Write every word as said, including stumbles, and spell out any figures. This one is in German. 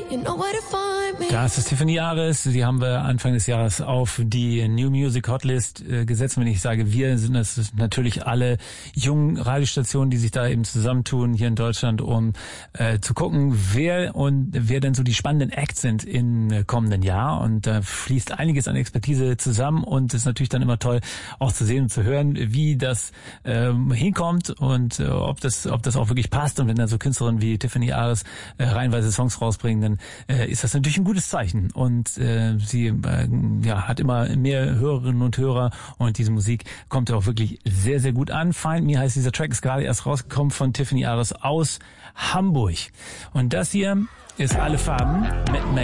Das ist Tiffany Ares. Die haben wir Anfang des Jahres auf die New Music Hotlist äh, gesetzt. Wenn ich sage wir, sind das natürlich alle jungen Radiostationen, die sich da eben zusammentun hier in Deutschland, um äh, zu gucken, wer und wer denn so die spannenden Acts sind im äh, kommenden Jahr. Und da fließt einiges an Expertise zusammen und es ist natürlich dann immer toll, auch zu sehen und zu hören, wie das ähm, hinkommt und äh, ob das ob das auch wirklich passt. Und wenn dann so Künstlerinnen wie Tiffany Ares äh, reihenweise Songs rausbringen, dann äh, ist das natürlich ein gutes Zeichen. Und äh, sie äh, ja, hat immer mehr Hörerinnen und Hörer und diese Musik kommt ja auch wirklich sehr, sehr gut an. Find Me heißt dieser Track, ist gerade erst rausgekommen von Tiffany Ares aus Hamburg. Und das hier ist Alle Farben mit May.